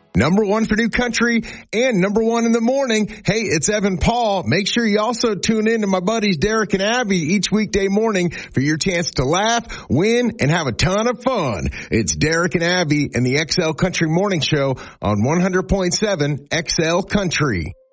Number one for new country and number one in the morning. Hey, it's Evan Paul. Make sure you also tune in to my buddies Derek and Abby each weekday morning for your chance to laugh, win, and have a ton of fun. It's Derek and Abby and the XL Country Morning Show on 100.7 XL Country.